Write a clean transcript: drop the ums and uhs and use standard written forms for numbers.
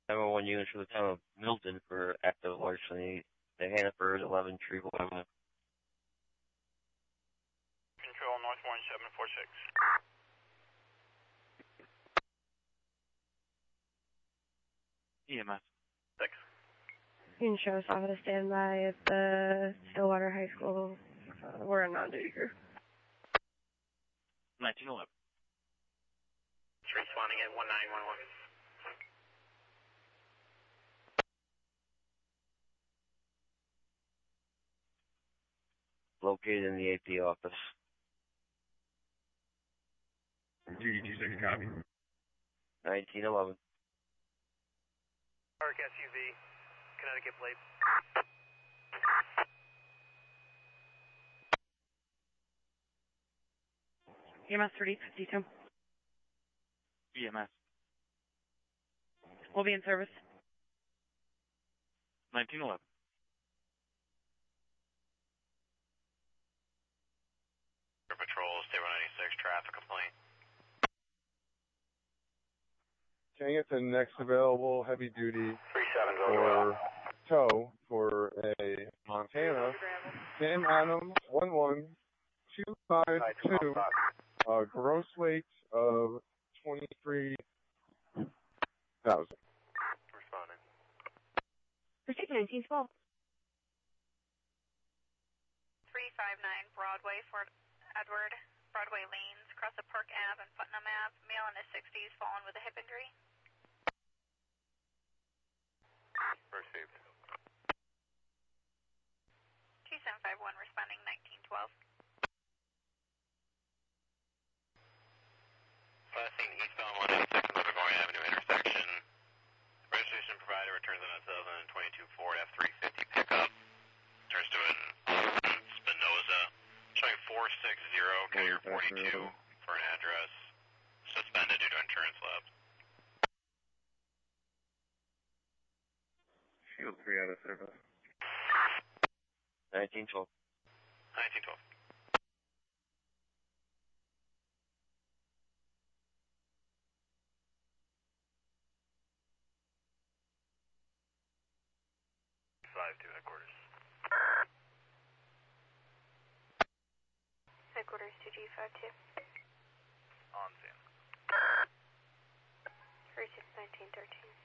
911 units for the town of Milton for active larceny. The Hannaford 11 Treble Avenue. Control North 1746. EMS. 6. You can show us off at a standby at the Stillwater High School. We're a non-duty crew. 1911. Responding at 1911. Located in the AP office. Duty 26 copy. 1911. Park SUV, Connecticut plate. EMS 3052. EMS. We'll be in service. 1911. Patrol, State 196, traffic complaint. Can I get the next available heavy duty 37 or tow for a Montana Sam Adam 11252, gross weight of 23,000. Responding. Proceed 1912. 359 Broadway, Fort Edward, Broadway Lanes, across the Park Ave and Putnam Ave, male in his 60s, fallen with a hip injury. Received. 2751 responding 1912. Last seen eastbound 196 Livermore Avenue intersection. Registration provider returns on a 2022 Ford F-350 pickup. Turns to an Spinoza. Showing 460, carrier 42 for an address. Suspended due to insurance lapse. Shield 3 out of service. 1912. 1912. Five to headquarters. Headquarters 2G52. On scene. 361913.